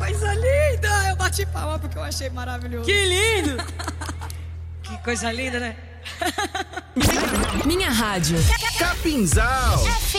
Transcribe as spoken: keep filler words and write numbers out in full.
coisa linda! Eu bati palma porque eu achei maravilhoso. Que lindo! Que coisa linda, né? Minha rádio. Capinzal.